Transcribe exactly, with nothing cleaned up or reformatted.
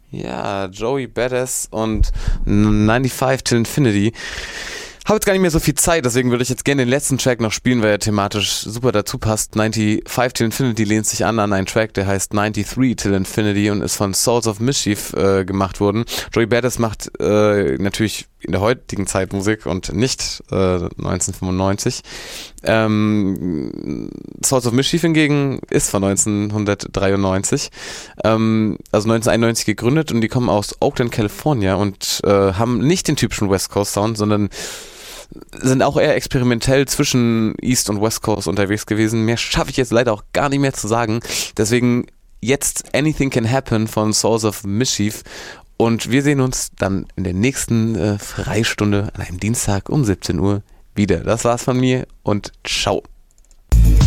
Ja, Joey Badass und fünfundneunzig Till Infinity. Habe jetzt gar nicht mehr so viel Zeit, deswegen würde ich jetzt gerne den letzten Track noch spielen, weil er thematisch super dazu passt. fünfundneunzig Till Infinity lehnt sich an an einen Track, der heißt dreiundneunzig Till Infinity und ist von Souls of Mischief äh, gemacht worden. Joey Badass macht äh, natürlich in der heutigen Zeit Musik und nicht äh, neunzehnhundertfünfundneunzig. Ähm, Souls of Mischief hingegen ist von neunzehnhundertdreiundneunzig, ähm, also neunzehnhunderteinundneunzig gegründet, und die kommen aus Oakland, California, und äh, haben nicht den typischen West Coast Sound, sondern sind auch eher experimentell zwischen East und West Coast unterwegs gewesen. Mehr schaffe ich jetzt leider auch gar nicht mehr zu sagen. Deswegen jetzt Anything Can Happen von Souls of Mischief. Und wir sehen uns dann in der nächsten äh, Freistunde an einem Dienstag um siebzehn Uhr wieder. Das war's von mir und ciao.